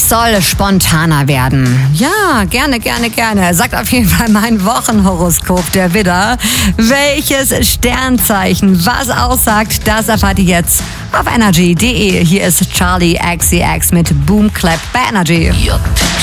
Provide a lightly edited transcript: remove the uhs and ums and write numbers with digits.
Ich soll spontaner werden. Ja, gerne. Sagt auf jeden Fall mein Wochenhoroskop, der Widder. Welches Sternzeichen was aussagt, das erfahrt ihr jetzt auf energy.de. Hier ist Charlie XCX mit Boom Clap bei Energy. Your picture